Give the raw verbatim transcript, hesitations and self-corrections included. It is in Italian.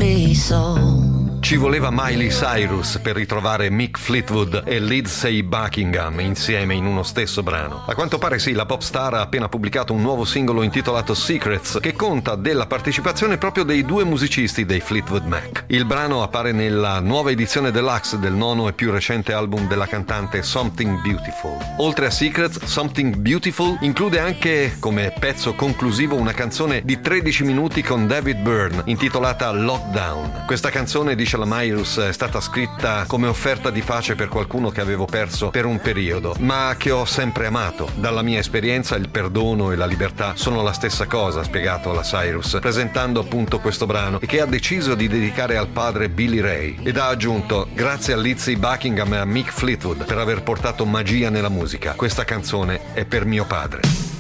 be so. Ci voleva Miley Cyrus per ritrovare Mick Fleetwood e Lindsey Buckingham insieme in uno stesso brano. A quanto pare sì, la pop star ha appena pubblicato un nuovo singolo intitolato Secrets, che conta della partecipazione proprio dei due musicisti dei Fleetwood Mac. Il brano appare nella nuova edizione deluxe del nono e più recente album della cantante Something Beautiful. Oltre a Secrets, Something Beautiful include anche come pezzo conclusivo una canzone di tredici minuti con David Byrne intitolata Lockdown. Questa canzone, dice la Cyrus, è stata scritta come offerta di pace per qualcuno che avevo perso per un periodo, ma che ho sempre amato. Dalla mia esperienza il perdono e la libertà sono la stessa cosa, ha spiegato la Cyrus, presentando appunto questo brano, e che ha deciso di dedicare al padre Billy Ray. Ed ha aggiunto: grazie a Lindsey Buckingham e a Mick Fleetwood per aver portato magia nella musica. Questa canzone è per mio padre.